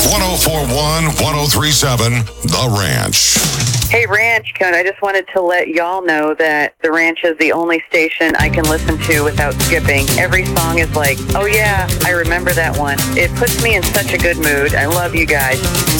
1041, 1037, The Ranch. Hey, Ranch Code, I just wanted to let y'all know that The Ranch is the only station I can listen to without skipping. Every song is like, oh yeah, I remember that one. It puts me in such a good mood. I love you guys.